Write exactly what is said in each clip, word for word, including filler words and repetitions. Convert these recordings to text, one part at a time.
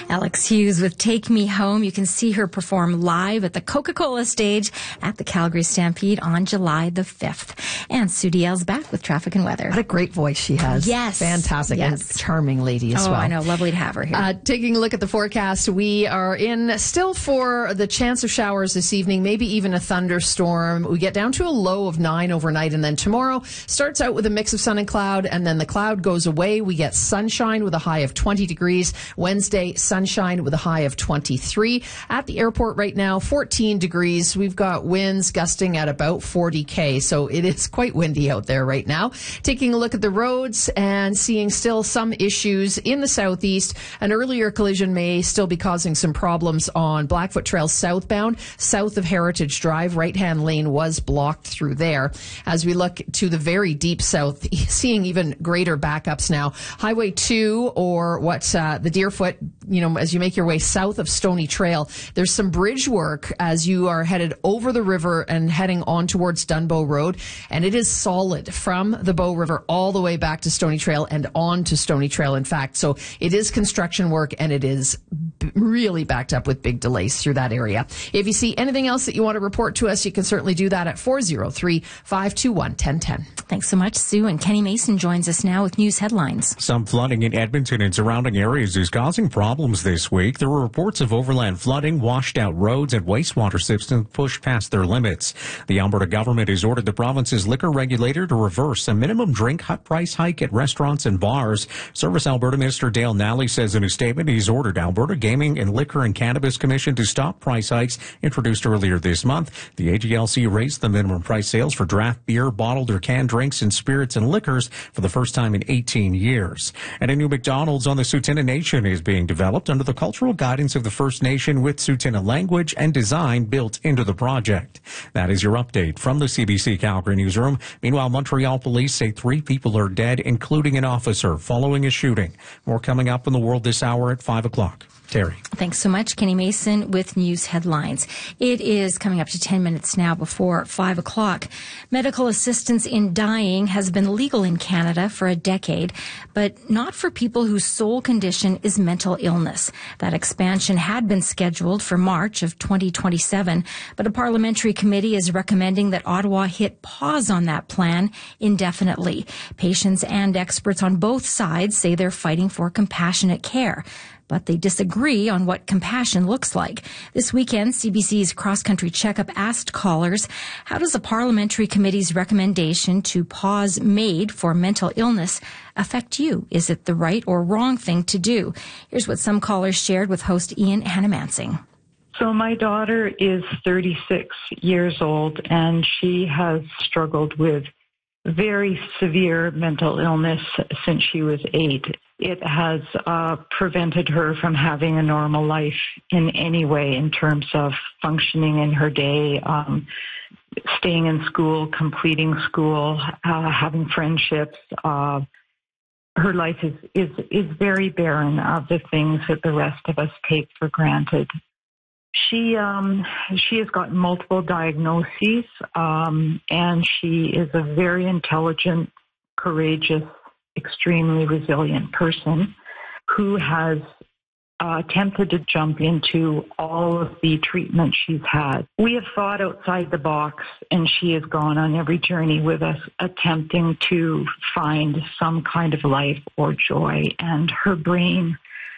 Alex Hughes with Take Me Home. You can see her perform live at the Coca-Cola stage at the Calgary Stampede on July the fifth. And Sue Diel's back with traffic and weather. What a great voice she has. Yes. Fantastic yes. and charming lady as oh, well. I know. Lovely to have her here. Uh, taking a look at the forecast, we are in still for the chance of showers this evening, maybe even a thunderstorm. We get down to a low of nine overnight, and then tomorrow starts out with a mix of sun and cloud, and then the cloud goes away. We get sunshine with a high of twenty degrees. Wednesday, sunshine with a high of twenty-three. At the airport right now, fourteen degrees. We've got winds gusting at about forty K, so it is quite windy out there right now. Taking a look at the roads and seeing still some issues in the southeast. An earlier collision may still be causing some problems on Blackfoot Trail southbound. South of Heritage Drive, right-hand lane was blocked through there. As we look to the very deep south, seeing even greater backups now. Highway two, or what uh, the Deerfoot, you know, as you make your way south of Stony Trail, there's some bridge work as you are headed over the river and heading on towards Dunbow Road. And it is solid from the Bow River all the way back to Stony Trail and on to Stony Trail, in fact. So it is construction work, and it is b- really backed up with big delays through that area. If you see anything else that you want to report to us, you can certainly do that at four oh three, five two one, one oh one oh. Thanks so much, Sue. And Kenny Mason joins us now with news headlines. Some flooding in Edmonton and surrounding areas is causing problems this week. There were reports of overland flooding, washed out roads, and wastewater systems pushed past their limits. The Alberta government has ordered the province's liquor regulator to reverse a minimum drink price hike at restaurants and bars. Service Alberta Minister Dale Nally says in a statement he's ordered Alberta Gaming and Liquor and Cannabis Commission to stop price hikes introduced earlier this month. The A G L C raised the minimum price sales for draft beer, bottled or canned drinks, and spirits and liquors for the first time in eighteen years. And a new McDonald's on the Tsuut'ina Nation is being developed under the cultural guidance of the First Nation, with Tsuut'ina language and design built into the project. That is your update from the C B C Calgary newsroom. Meanwhile, Montreal police say three people are dead, including an officer, following a shooting. More coming up in the world this hour at five o'clock. Terry. Thanks so much, Kenny Mason with news headlines. It is coming up to ten minutes now before five o'clock. Medical assistance in dying has been legal in Canada for a decade, but not for people whose sole condition is mental illness. That expansion had been scheduled for March of twenty twenty-seven, but a parliamentary committee is recommending that Ottawa hit pause on that plan indefinitely. Patients and experts on both sides say they're fighting for compassionate care, but they disagree on what compassion looks like. This weekend, C B C's Cross Country Checkup asked callers, how does a parliamentary committee's recommendation to pause MAID for mental illness affect you? Is it the right or wrong thing to do? Here's what some callers shared with host Ian Hannamansing. So my daughter is thirty-six years old, and she has struggled with very severe mental illness since she was eight. It has uh, prevented her from having a normal life in any way in terms of functioning in her day, um, staying in school, completing school, uh, having friendships. Uh, her life is, is, is very barren of the things that the rest of us take for granted. She um, she has got multiple diagnoses, um, and she is a very intelligent, courageous, extremely resilient person who has uh, attempted to jump into all of the treatment she's had. We have thought outside the box, and she has gone on every journey with us, attempting to find some kind of life or joy, and her brain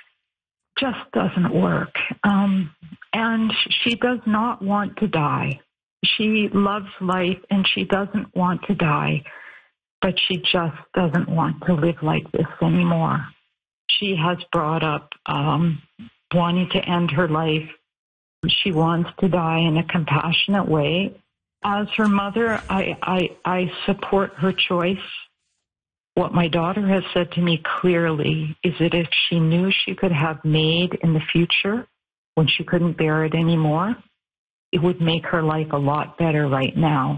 just doesn't work. Um, and she does not want to die. She loves life and she doesn't want to die, but she just doesn't want to live like this anymore. She has brought up um, wanting to end her life. She wants to die in a compassionate way. As her mother, I, I, I support her choice. What my daughter has said to me clearly is that if she knew she could have MAID in the future when she couldn't bear it anymore, it would make her life a lot better right now.